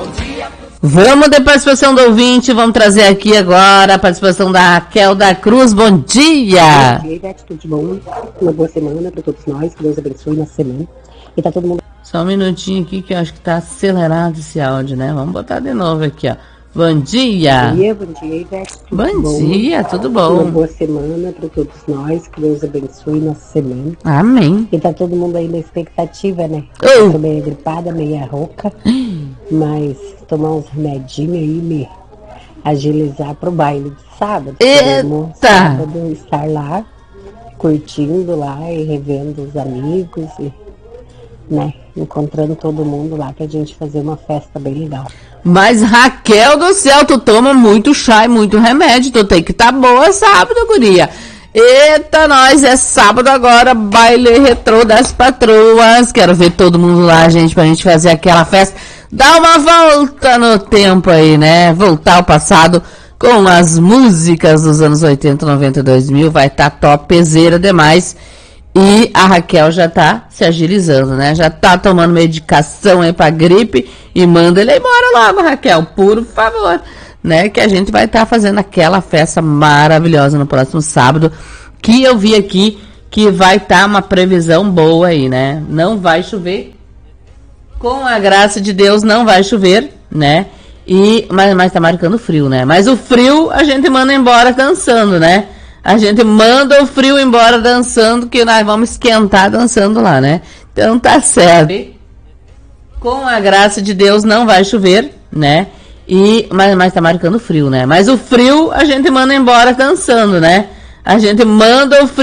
Vamos de participação do ouvinte, vamos trazer aqui agora a participação da Raquel da Cruz. Bom dia! Bom dia, Ivete, tudo de bom? Uma boa semana para todos nós, que Deus abençoe na semana. E tá todo mundo... Só um minutinho aqui que eu acho que tá acelerado esse áudio, né? Vamos botar de novo aqui, ó. Bom dia! Bom dia, Ivete, tudo bom? Bom Dia, tudo bom? Uma boa semana para todos nós, que Deus abençoe na semana. Amém! E tá todo mundo aí na expectativa, né? Oh. Tô meio gripada, meio rouca, mas tomar uns remedinhos aí, me agilizar pro baile de sábado. Eita! Sábado estar lá, curtindo lá e revendo os amigos e, né, encontrando todo mundo lá pra gente fazer uma festa bem legal. Mas Raquel do céu, tu toma muito chá e muito remédio, tu tem que tá boa sábado, guria. Eita, nós, é sábado agora, baile retrô das patroas. Quero ver todo mundo lá, gente, pra gente fazer aquela festa. Dá uma volta no tempo aí, né? Voltar ao passado com as músicas dos anos 80, 90 e 2000. Vai tá topzera demais. E a Raquel já tá se agilizando, né? Já tá tomando medicação aí pra gripe. E manda ele embora logo, Raquel, por favor. Né, que a gente vai estar fazendo aquela festa maravilhosa no próximo sábado, que eu vi aqui que vai estar uma previsão boa aí, né? Não vai chover, com a graça de Deus não vai chover, né? Mas tá marcando frio, né? Mas o frio a gente manda embora dançando, né? A gente manda o frio embora dançando, que nós vamos esquentar dançando lá, né? Então tá certo. Com a graça de Deus não vai chover, né? Mas tá marcando frio, né? Mas o frio a gente manda embora dançando, né? A gente manda o frio